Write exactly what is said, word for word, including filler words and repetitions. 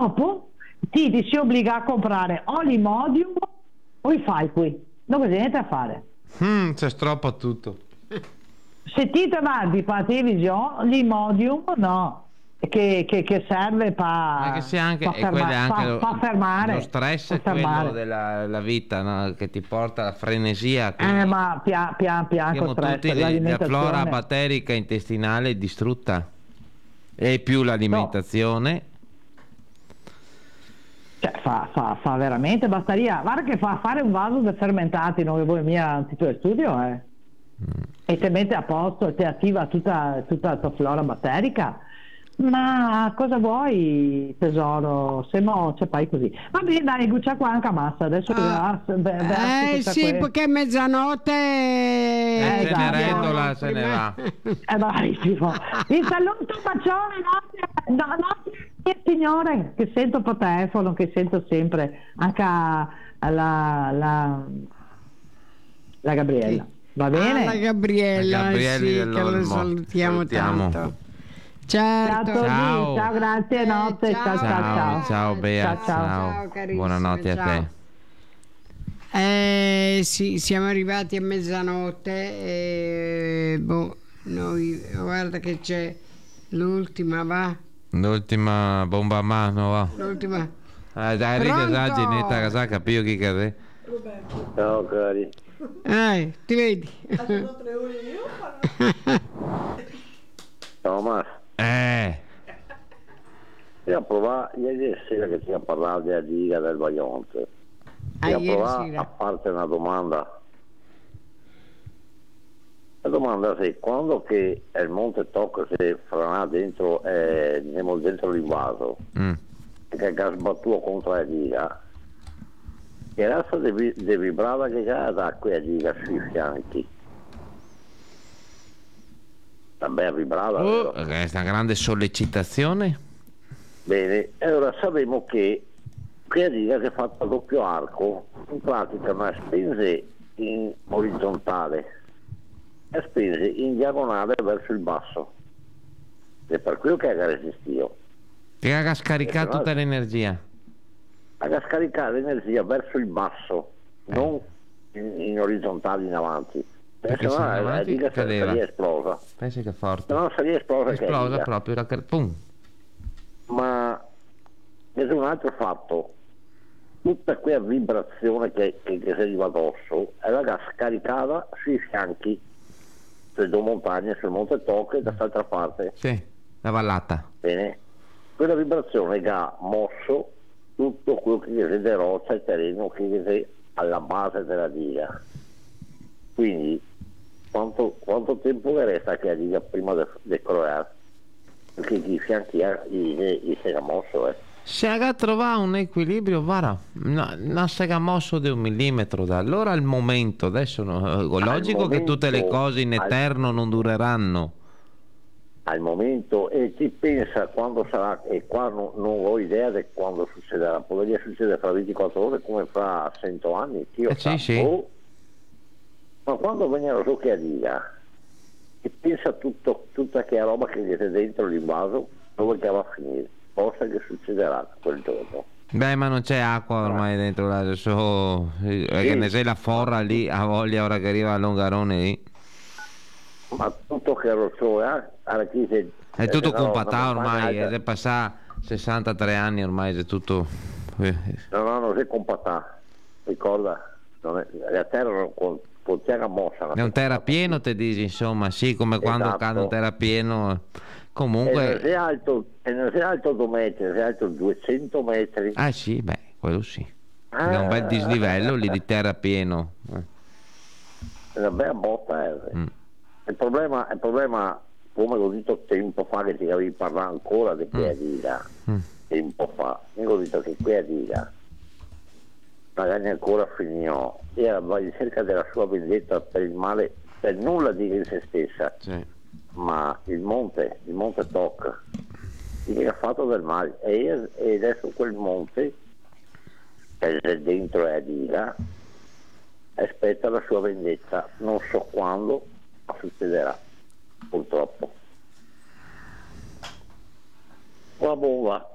dopo ti, ti si obbliga a comprare o l'Imodium o i Falqui, non c'è niente a fare. Mm, c'è stroppo tutto. Se ti davanti per la televisione, l'Imodium no, che, che, che serve per anche, e quello è anche lo, fermare lo stress è quello della la vita, no? Che ti porta alla frenesia. Eh, ma pian pian pian con stress, tutti le, la flora batterica intestinale è distrutta, e più l'alimentazione. No. Cioè, fa, fa, fa veramente, bastaria, guarda che fa fare un vaso di fermentati, non che voi mia titolo di studio, eh. Mm. E te mette a posto e ti attiva tutta, tutta la tua flora batterica. Ma cosa vuoi, tesoro? Se no, c'è poi così. Va bene, dai, c'è qua anche a massa. Adesso ah, verrà, verrà eh sì, que... perché è mezzanotte. Eh, eh, Cenerendola se ne va. È bravissimo. Vi saluto, bacione, notte, no, notte, signore, che sento per telefono, che sento sempre, anche alla la, la Gabriella. Va bene? Ah, la Gabriella, la Gabrielli sì, che lo salutiamo, salutiamo tanto. Certo. Ciao, ciao. ciao, grazie, notte, eh, ciao, ciao, ciao, ciao, ciao, Bea, ciao, ciao. ciao. Buonanotte ciao. a te. Eh, sì, siamo arrivati a mezzanotte e boh, noi, guarda che c'è l'ultima, va? L'ultima bomba a mano, va? L'ultima. Eh, dai, riga già, Ginetta, casa, capivo chi che Roberto. Ciao, cari. Eh, ti vedi? Ciao, Mas. Eh. Io ho provato ieri sera che ti ha parlato della diga del Vaionte. Ti ah, ho provato a farti una domanda. La domanda è quando che il Monte Toc si frana dentro, eh, dentro l'invaso, mm. che ha sbattuto contro la diga, che razza di, di vibrava che ha quella diga sui fianchi. Vabbè, vibrava. Oh, questa grande sollecitazione. Bene, allora sappiamo che quella diga che è fatta a doppio arco, in pratica non spinge in orizzontale, e spinge in diagonale verso il basso. È per quello che ha resistito. Che ha scaricato tutta l'energia. Ha scaricato l'energia verso il basso, eh. non in, in orizzontale in avanti. Perché se no la diga sarebbe esplosa. Pensi che è forte. No, sarebbe esplosa. Esplosa proprio, la pum. Ma è un altro fatto. Tutta quella vibrazione che, che, che si arriva addosso è la scaricata sui fianchi delle due montagne, sul Monte Toc e da quest'altra parte. Sì, la vallata. Bene. Quella vibrazione che ha mosso tutto quello che è di roccia, il terreno che è alla base della diga. Quindi quanto, quanto tempo resta che la diga prima di crollare? Perché i fianchi si è mosso, eh. Se ha trovato un equilibrio, guarda, non si è mosso di un millimetro da allora al momento. Adesso no, logico momento, che tutte le cose in eterno al, non dureranno. Al momento, e chi pensa quando sarà, e qua non, non ho idea di quando succederà, potrebbe succedere fra ventiquattro ore come fra cento anni, chi eh, sì, sì. Oh, ma quando vengono su che diga e pensa tutto, tutta che roba che gli è dentro l'invaso, dove che va a finire, cosa che succederà quel giorno. Beh, ma non c'è acqua ormai dentro là, adesso sì. Che ne sei la forra lì, a voglia ora che arriva a Longarone lì. Ma tutto che roccione, eh? Chiesa, è tutto compattato ormai, è passato sessantatré anni ormai, è tutto. No, no, non si compattato, ricorda, non è, la terra non con, con terra mossa. È un terra pieno, te dici, insomma, sì, come esatto. Quando cade un terra pieno. Comunque. E non è alto, e non è alto due metri, è alto duecento metri. Ah sì, beh, quello sì. Ah, è un bel dislivello lì di terra pieno. È una bella botta, eh. Mm. Il problema, il problema, come l'ho detto tempo fa, che ti avevi parlato ancora di quella diga, mm. tempo fa, mi ho detto che quella diga magari ancora finì, era in cerca della sua vendetta per il male, per nulla dire in se stessa, sì. Ma il monte, il Monte Toc, che ha fatto del male, e, e adesso quel monte, che è dentro la diga, aspetta la sua vendetta, non so quando, ma succederà, purtroppo. Una bomba.